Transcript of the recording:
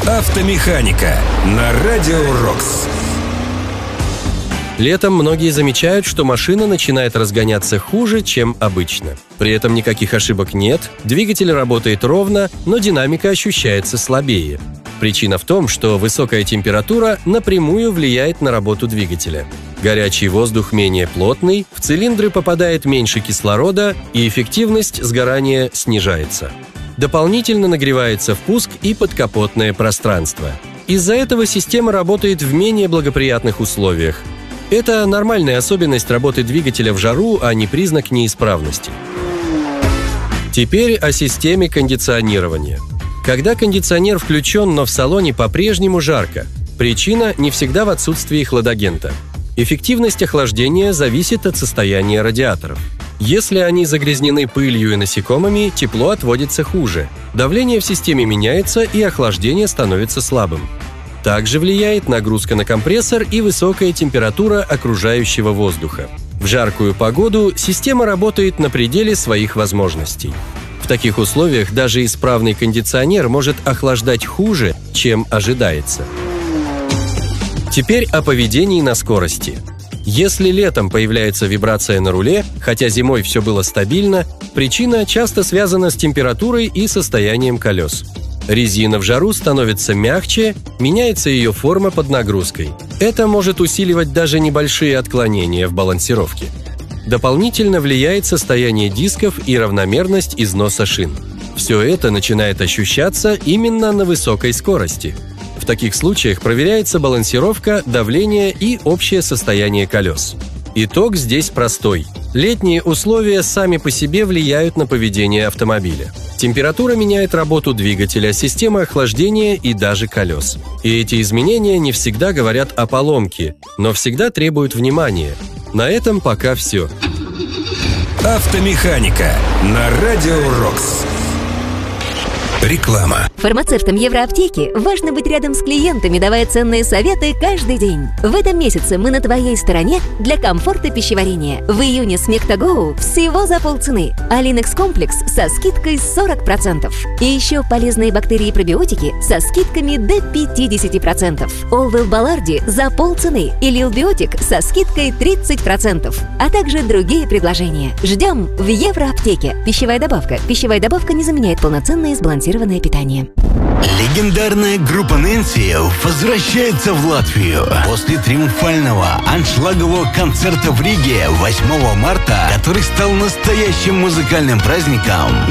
Автомеханика на Радио Рокс. Летом многие замечают, что машина начинает разгоняться хуже, чем обычно. При этом никаких ошибок нет, двигатель работает ровно, но динамика ощущается слабее. Причина в том, что высокая температура напрямую влияет на работу двигателя. Горячий воздух менее плотный, в цилиндры попадает меньше кислорода, и эффективность сгорания снижается. Дополнительно нагревается впуск и подкапотное пространство. Из-за этого система работает в менее благоприятных условиях. Это нормальная особенность работы двигателя в жару, а не признак неисправности. Теперь о системе кондиционирования. Когда кондиционер включен, но в салоне по-прежнему жарко, причина не всегда в отсутствии хладагента. Эффективность охлаждения зависит от состояния радиаторов. Если они загрязнены пылью и насекомыми, тепло отводится хуже. Давление в системе меняется, и охлаждение становится слабым. Также влияет нагрузка на компрессор и высокая температура окружающего воздуха. В жаркую погоду система работает на пределе своих возможностей. В таких условиях даже исправный кондиционер может охлаждать хуже, чем ожидается. Теперь о поведении на скорости. Если летом появляется вибрация на руле, хотя зимой все было стабильно, причина часто связана с температурой и состоянием колес. Резина в жару становится мягче, меняется ее форма под нагрузкой. Это может усиливать даже небольшие отклонения в балансировке. Дополнительно влияет состояние дисков и равномерность износа шин. Все это начинает ощущаться именно на высокой скорости. В таких случаях проверяется балансировка, давление и общее состояние колес. Итог здесь простой. Летние условия сами по себе влияют на поведение автомобиля. Температура меняет работу двигателя, системы охлаждения и даже колес. И эти изменения не всегда говорят о поломке, но всегда требуют внимания. На этом пока все. Автомеханика на Радио Рокс. Реклама. Фармацевтам Евроаптеки важно быть рядом с клиентами, давая ценные советы каждый день. В этом месяце мы на твоей стороне для комфорта пищеварения. В июне с Мектагоу всего за полцены. Алинекс комплекс со скидкой 40%. И еще полезные бактерии и пробиотики со скидками до 50%. Олвел Баларди за полцены и Лилбиотик со скидкой 30%. А также другие предложения. Ждем в Евроаптеке. Пищевая добавка. Пищевая добавка не заменяет полноценное сбалансированное питание. Легендарная группа Нэнси возвращается в Латвию после триумфального аншлагового концерта в Риге 8 марта, который стал настоящим музыкальным праздником.